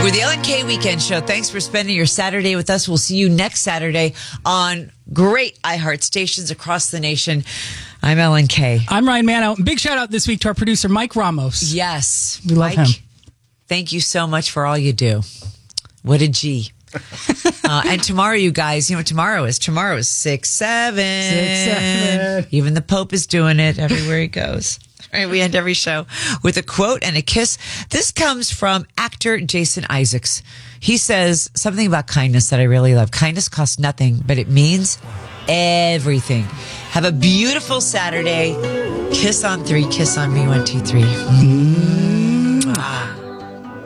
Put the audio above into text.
We're the Ellen K Weekend Show. Thanks for spending your Saturday with us. We'll see you next Saturday on great iHeart stations across the nation. I'm Ellen K. I'm Ryan Mano. Big shout out this week to our producer, Mike Ramos. Yes. We love him. Thank you so much for all you do. What a G. And tomorrow, you guys, you know what tomorrow is? Tomorrow is 6-7. 6-7. Even the Pope is doing it everywhere he goes. All right, we end every show with a quote and a kiss. This comes from actor Jason Isaacs. He says something about kindness that I really love. Kindness costs nothing, but it means everything. Have a beautiful Saturday. Kiss on 3. Kiss on me. 1, 2, 3.